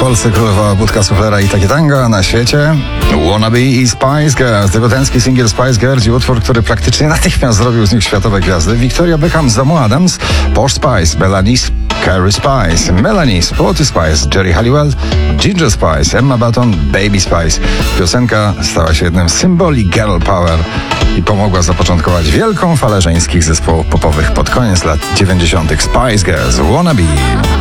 Polsce królowała budka suflera i takie tango, a na świecie Wannabe i Spice Girls. Debiutancki singiel Spice Girls i utwór, który praktycznie natychmiast zrobił z nich światowe gwiazdy. Victoria Beckham z domu Adams, Posh Spice, Belanis, Carrie Spice, Melanie, Sporty Spice, Jerry Halliwell, Ginger Spice, Emma Button, Baby Spice. Piosenka stała się jednym z symboli girl power i pomogła zapoczątkować wielką falę żeńskich zespołów popowych pod koniec lat 90. Spice Girls, Wannabe.